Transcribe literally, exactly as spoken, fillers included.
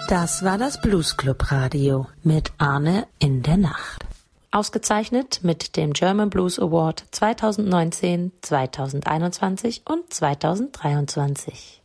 Das war das Blues Club Radio mit Arne in der Nacht. Ausgezeichnet mit dem German Blues Award zweitausendneunzehn, zweitausendeinundzwanzig und zweitausenddreiundzwanzig.